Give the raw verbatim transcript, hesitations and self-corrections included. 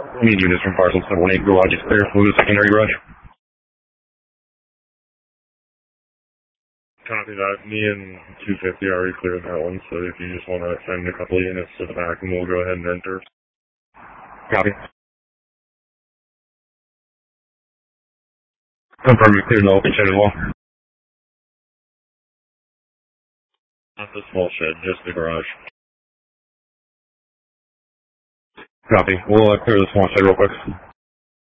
We need units from parcel seven one eight, garage is clear, move to secondary garage. Copy that. Me and two fifty already cleared that one, so if you just want to send a couple of units to the back, and we'll go ahead and enter. Copy. Confirm you cleared the open shed as well. Not the small shed, just the garage. Copy. We'll uh, clear the small shed real quick.